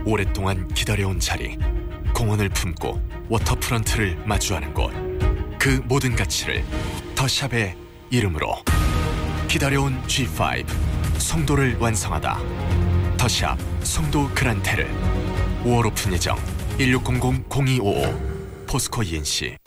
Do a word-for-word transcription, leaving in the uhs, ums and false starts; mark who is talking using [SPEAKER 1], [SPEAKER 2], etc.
[SPEAKER 1] 오랫동안 기다려온 자리, 공원을 품고 워터프런트를 마주하는 곳, 그 모든 가치를 더샵의 이름으로. 기다려온 지 파이브 송도를 완성하다. 더샵 송도 그란테르. 오월 오픈 예정. 일육공공 공이오오 포스코 이엔씨.